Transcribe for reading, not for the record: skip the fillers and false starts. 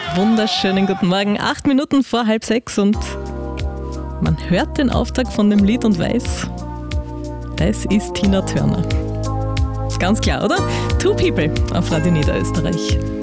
Wunderschönen guten Morgen, 8 Minuten vor 5:30 und man hört den Auftakt von dem Lied und weiß, das ist Tina Turner. Ist ganz klar, oder? Two People auf Radio Niederösterreich.